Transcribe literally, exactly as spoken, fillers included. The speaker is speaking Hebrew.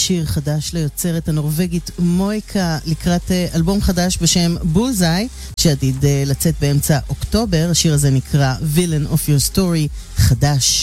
שיר חדש ליוצרת הנורווגית מויקה לקראת אלבום חדש בשם בולזאי, שעתיד לצאת באמצע אוקטובר. השיר הזה נקרא Villain of Your Story, חדש.